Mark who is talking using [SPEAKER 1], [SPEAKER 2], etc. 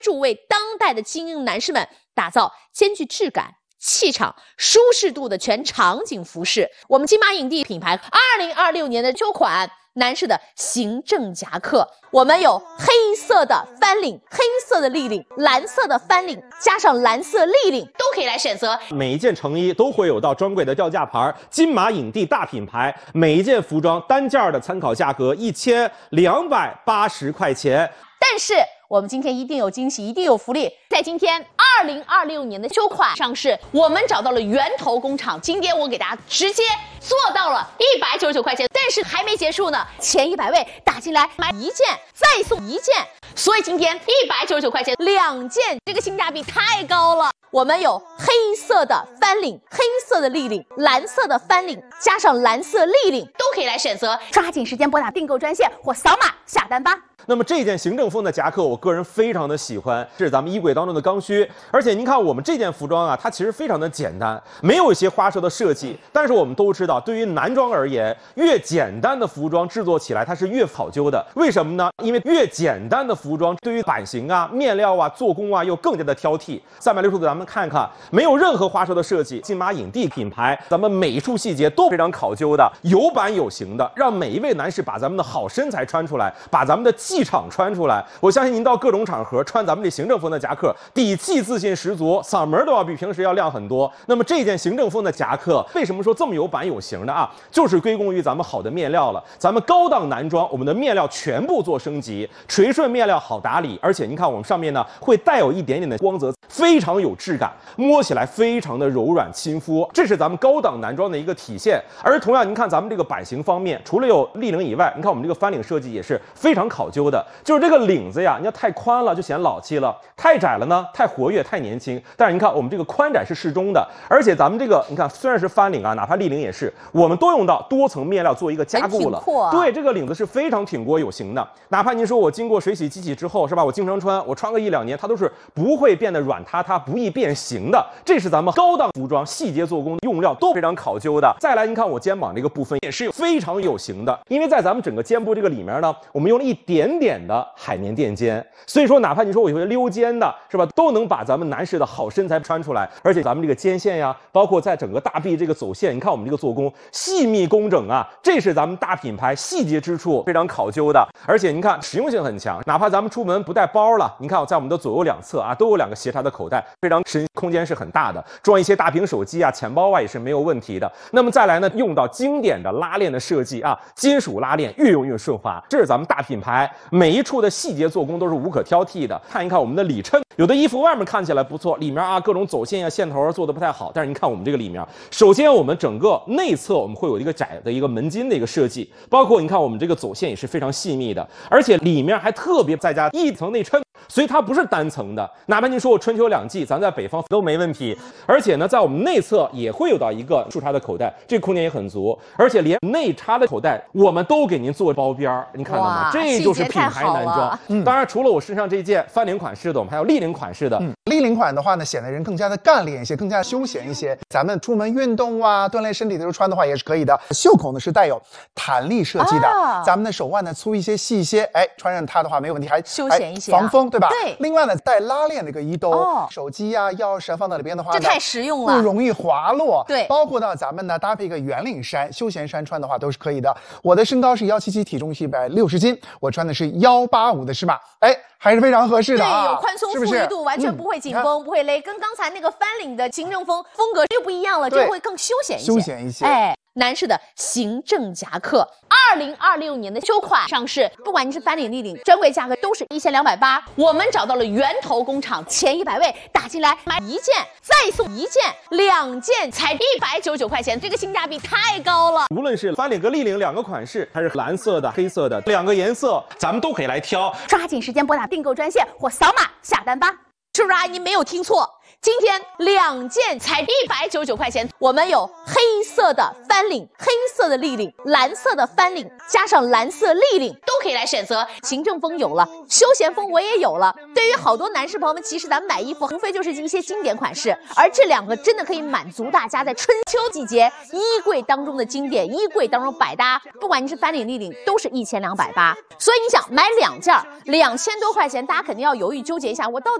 [SPEAKER 1] 助为当代的精英男士们打造兼具质感、气场、舒适度的全场景服饰。我们金马影帝品牌2026年的秋款男士的行政夹克，我们有黑色的翻领、黑色的立领、蓝色的翻领，加上蓝色立领，都可以来选择。
[SPEAKER 2] 每一件成衣都会有到专柜的吊价牌，金马影帝大品牌，每一件服装单件的参考价格1280块钱。
[SPEAKER 1] 但是我们今天一定有惊喜，一定有福利。在今天2026年的秋款上市，我们找到了源头工厂，今天我给大家直接做到了199块钱。但是还没结束呢，前100位打进来买一件再送一件，所以今天199块钱2件，这个性价比太高了。我们有黑色的翻领、黑色的立领、蓝色的翻领，加上蓝色立领，都可以来选择。抓紧时间拨打订购专线或扫码下单吧。
[SPEAKER 2] 那么这件行政风的夹克，我个人非常的喜欢，是咱们衣柜当中的刚需。而且您看我们这件服装啊，它其实非常的简单，没有一些花哨的设计。但是我们都知道，对于男装而言，越简单的服装制作起来它是越考究的。为什么呢？因为越简单的服装，对于版型啊、面料啊、做工啊，又更加的挑剔。360度咱们看看，没有任何花哨的设计。金马影帝品牌，咱们每一处细节都非常考究的，有版有型的，让每一位男士把咱们的好身材穿出来，把咱们的气场穿出来。我相信您到各种场合穿咱们这行政风的夹克，底气自信十足，嗓门都要比平时要亮很多。那么这件行政风的夹克为什么说这么有版有型的啊？就是归功于咱们好的面料了。咱们高档男装，我们的面料全部做升级，垂顺面料好打理，而且您看我们上面呢会带有一点点的光泽，非常有质感，摸起来非常的柔软亲肤，这是咱们高档男装的一个体现。而同样您看咱们这个版型方面，除了有立领以外，你看我们这个翻领设计也是非常考究的，就是这个领子呀，你要太宽了就显老气了，太窄了呢太活跃太年轻。但是你看我们这个宽窄是适中的，而且咱们这个你看虽然是翻领啊，哪怕立领也是，我们都用到多层面料做一个加固了。对，这个领子是非常挺过有型的，哪怕您说我经过水洗机洗之后是吧，我经常穿，我穿个1-2年，它都是不会变得软塌塌，不易变形的。这是咱们高档服装细节做工用料都非常考究的。再来您看我肩膀这个部分也是非常有型的，因为在咱们整个肩部这个里面呢，我们用了一点点的海绵垫肩，所以说哪怕你说我有些溜肩的是吧，都能把咱们男士的好身材穿出来。而且咱们这个肩线呀，包括在整个大臂这个走线，你看我们这个做工细密工整啊，这是咱们大品牌细节之处非常考究的。而且您看实用性很强，哪怕咱们出门不带包了，您看在我们的左右两侧啊都有2个斜插的口袋，非常深，空间是很大的，装一些大屏手机啊、钱包啊也是没有问题的。那么再来呢，用到经典的拉链的设计啊，金属拉链越用越顺滑，这是咱们大品牌每一处的细节做工都是无可挑剔的。看一看我们的里衬，有的衣服外面看起来不错，里面啊各种走线啊线头做的不太好，但是你看我们这个里面，首先我们整个内侧我们会有一个窄的一个门襟的一个设计，包括你看我们这个走线也是非常细密的，而且里面还特别再加一层内衬，所以它不是单层的，哪怕您说我春秋两季咱在北方都没问题。而且呢在我们内侧也会有到一个竖插的口袋，这个空间也很足，而且连内插的口袋我们都给您做包边，你看到吗？这就是品牌男装。当然除了我身上这件翻领款式的，我们还有立领款式的。
[SPEAKER 3] 立领款的话呢，显得人更加的干练一些，更加休闲一些。咱们出门运动啊，锻炼身体的时候穿的话也是可以的。袖口呢是带有弹力设计的，咱们的手腕呢粗一些、细一些，哎，穿上它的话没有问题，还
[SPEAKER 1] 休闲一些，
[SPEAKER 3] 防风，对吧？
[SPEAKER 1] 对。
[SPEAKER 3] 另外呢，带拉链的一个衣兜，手机啊、钥匙放到里边的话呢，
[SPEAKER 1] 这太实用了，
[SPEAKER 3] 不容易滑落。
[SPEAKER 1] 对，
[SPEAKER 3] 包括到咱们呢搭配一个圆领衫、休闲衫穿的话都是可以的。我的身高是177，体重是160斤，我穿的是185的尺码，哎，还是非常合适的啊。
[SPEAKER 1] 对，有宽松富裕度，完全不会紧绷，不会勒，跟刚才那个翻领的行政风格又不一样了，就会更休闲一些。
[SPEAKER 3] 休闲一些，
[SPEAKER 1] 哎。男士的行政夹克，2026年的秋款上市，不管你是翻领、立领，专柜价格都是1280。我们找到了源头工厂，前100位打进来买一件再送一件，2件才199块钱，这个性价比太高了。
[SPEAKER 2] 无论是翻领和立领2个款式，还是蓝色的、黑色的2个颜色，咱们都可以来挑。
[SPEAKER 1] 抓紧时间拨打订购专线或扫码下单吧。 是不是啊？你没有听错，今天2件才199块钱。我们有黑色的翻领、黑色的立领、蓝色的翻领，加上蓝色立领都可以来选择。行政风有了，休闲风我也有了。对于好多男士朋友们，其实咱们买衣服无非就是一些经典款式，而这2个真的可以满足大家在春秋季节衣柜当中的经典，衣柜当中百搭。不管你是翻领、立领，都是1280。所以你想买2件，2000多块钱，大家肯定要犹豫纠结一下，我到底